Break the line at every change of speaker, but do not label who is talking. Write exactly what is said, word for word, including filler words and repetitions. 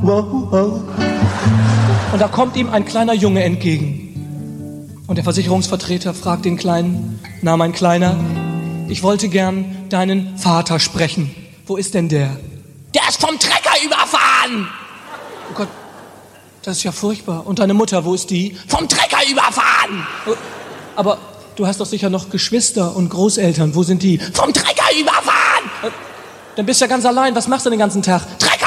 Und da kommt ihm ein kleiner Junge entgegen. Und der Versicherungsvertreter fragt den Kleinen, na mein Kleiner, ich wollte gern deinen Vater sprechen. Wo ist denn der? Der ist vom Trecker überfahren! Oh Gott, das ist ja furchtbar. Und deine Mutter, wo ist die? Vom Trecker überfahren! Aber du hast doch sicher noch Geschwister und Großeltern. Wo sind die? Vom Trecker überfahren! Dann bist du ja ganz allein. Was machst du den ganzen Tag?